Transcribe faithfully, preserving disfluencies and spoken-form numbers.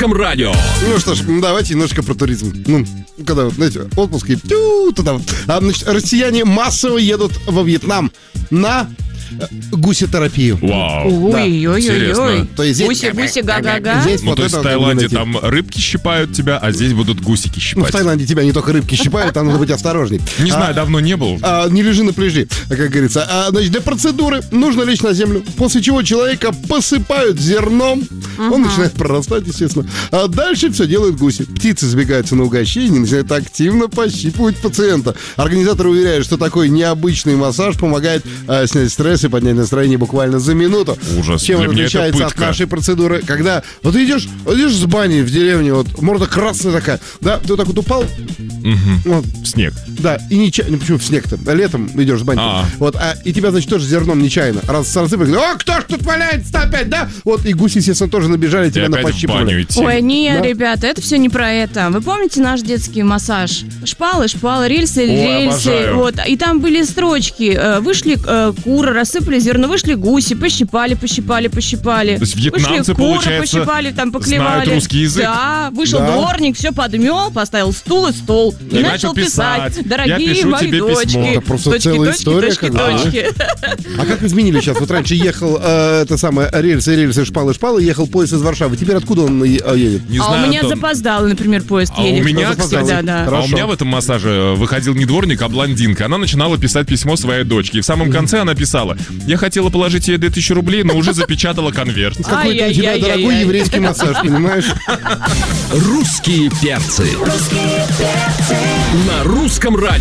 Русском радио. Ну что ж, давайте немножко про туризм. Ну, когда, знаете, отпуск и тю, туда вот. А, значит, россияне массово едут во Вьетнам на гусетерапию. Вау. Ой-ой-ой-ой. То есть здесь... Гуси, гуси, га-га-га. Здесь Ну, вот то есть это в Таиланде вот, там рыбки щипают тебя, а здесь будут гусики Ну, щипать. в Таиланде тебя не только рыбки щипают, там надо быть осторожней. Не А, знаю, давно не был. а, не лежи на пляже, как говорится. А, значит, для процедуры нужно лечь на землю, после чего человека посыпают зерном. Он начинает прорастать, естественно. А дальше все делают гуси. Птицы сбегаются на угощение и начинают активно пощипывать пациента. Организаторы уверяют, что такой необычный массаж помогает а, снять стресс и поднять настроение буквально за минуту. Ужас. Чем Для он меня это отличается от пытка. нашей процедуры? Когда вот ты идешь, вот идешь с бани в деревне, вот морда красная такая, да, ты вот так вот упал, вот, Снег. да, и нечаянно, ну почему в снег-то? Летом идешь с банькой. А. Вот, а, и тебя, значит, тоже зерном нечаянно. Раз рассыпали, о, кто ж тут валяется опять, да? Вот, и гуси, естественно, тоже набежали, И тебя опять в напощипывали. баню идти. Ой, нет, Да. ребята, это все не про это. Вы помните наш детский массаж? Шпалы, шпалы, рельсы, Ой, рельсы. обожаю. Вот. И там были строчки. Э, Вышли э, куры, рассыпали зерно, вышли гуси, пощипали, пощипали, пощипали. То есть вьетнамцы, вышли куры, получается, пощипали, там поклевали. знают русский язык? Да, вышел Да. дворник, все подмел, поставил стул и стол. И, И начал начал писать. писать. Дорогие Я пишу мои тебе дочки. письмо. Это просто точки, целая точки, история, точки, как бы, да. точки. А как изменили сейчас? Вот раньше ехал, э, это самое, рельсы, рельсы, шпалы, шпалы, ехал поезд из Варшавы. Теперь откуда он э, едет? Не А знаю, у меня Антон. запоздалый, например, поезд А у едет. меня, запоздалый. Да, да. А у Хорошо. меня в этом массаже выходил не дворник, а блондинка. Она начинала писать письмо своей дочке. И в самом конце она писала: я хотела положить ей две тысячи рублей, но уже запечатала конверт. Какой-то у тебя Ай-яй-яй-яй-яй. дорогой еврейский массаж, понимаешь? Русские перцы. Русские перцы. На Русском радио.